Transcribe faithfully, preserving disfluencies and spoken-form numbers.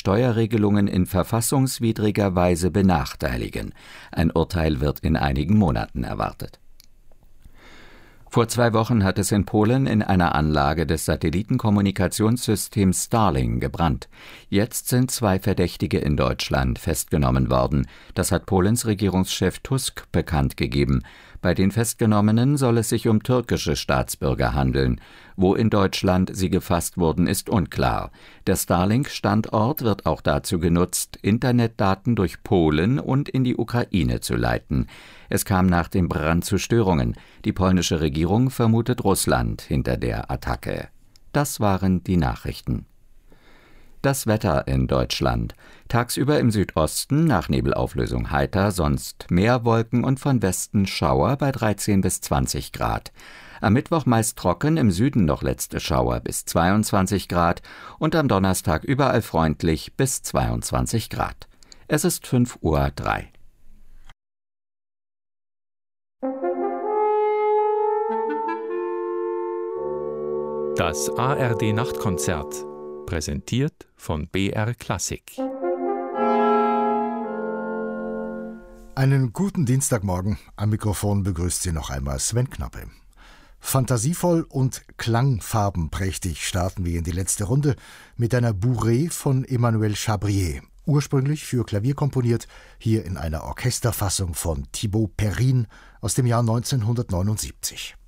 Steuerregelungen in verfassungswidriger Weise benachteiligen. Ein Urteil wird in einigen Monaten erwartet. Vor zwei Wochen hat es in Polen in einer Anlage des Satellitenkommunikationssystems Starlink gebrannt. Jetzt sind zwei Verdächtige in Deutschland festgenommen worden. Das hat Polens Regierungschef Tusk bekannt gegeben. Bei den Festgenommenen soll es sich um türkische Staatsbürger handeln. Wo in Deutschland sie gefasst wurden, ist unklar. Der Starlink-Standort wird auch dazu genutzt, Internetdaten durch Polen und in die Ukraine zu leiten. Es kam nach dem Brand zu Störungen. Die polnische Regierung vermutet Russland hinter der Attacke. Das waren die Nachrichten. Das Wetter in Deutschland. Tagsüber im Südosten nach Nebelauflösung heiter, sonst mehr Wolken und von Westen Schauer bei dreizehn bis zwanzig Grad. Am Mittwoch meist trocken, im Süden noch letzte Schauer bis zweiundzwanzig Grad und am Donnerstag überall freundlich bis zweiundzwanzig Grad. Es ist fünf Uhr drei. Das A R D-Nachtkonzert, präsentiert von B R Klassik. Einen guten Dienstagmorgen. Am Mikrofon begrüßt Sie noch einmal Sven Knappe. Fantasievoll und klangfarbenprächtig starten wir in die letzte Runde mit einer Bourrée von Emmanuel Chabrier. Ursprünglich für Klavier komponiert, hier in einer Orchesterfassung von Thibaut Perrine aus dem Jahr neunzehnhundertneunundsiebzig.